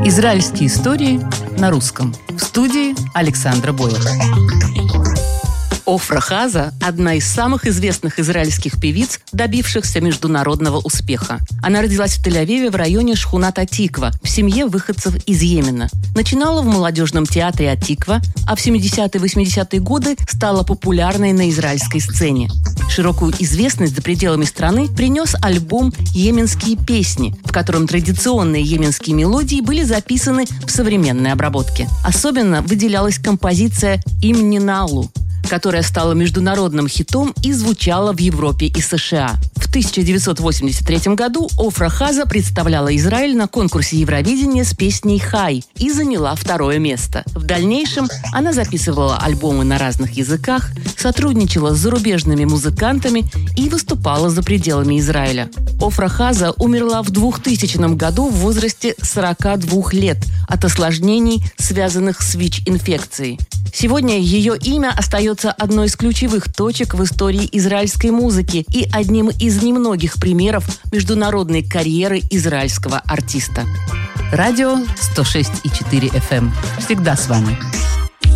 Израильские истории на русском. В студии Александра Боева. Офра Хаза – одна из самых известных израильских певиц, добившихся международного успеха. Она родилась в Тель-Авиве в районе Шхунат-Атиква, в семье выходцев из Йемена. Начинала в молодежном театре Атиква, а в 70-е и 80-е годы стала популярной на израильской сцене. Широкую известность за пределами страны принес альбом «Йеменские песни», в котором традиционные йеменские мелодии были записаны в современной обработке. Особенно выделялась композиция «Им Ниналу», которая стала международным хитом и звучала в Европе и США. В 1983 году Офра Хаза представляла Израиль на конкурсе Евровидения с песней «Хай» и заняла 2-е место. В дальнейшем она записывала альбомы на разных языках, сотрудничала с зарубежными музыкантами и выступала за пределами Израиля. Офра Хаза умерла в 2000 году в возрасте 42 лет от осложнений, связанных с ВИЧ-инфекцией. Сегодня ее имя остается одной из ключевых точек в истории израильской музыки и одним из немногих примеров международной карьеры израильского артиста. Радио 106,4 FM. Всегда с вами.